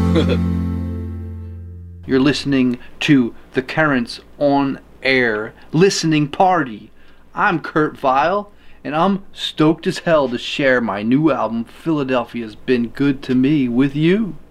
You're listening to the Currents on Air listening party. I'm Kurt Vile, and I'm stoked as hell to share my new album, Philadelphia's Been Good to Me, with you.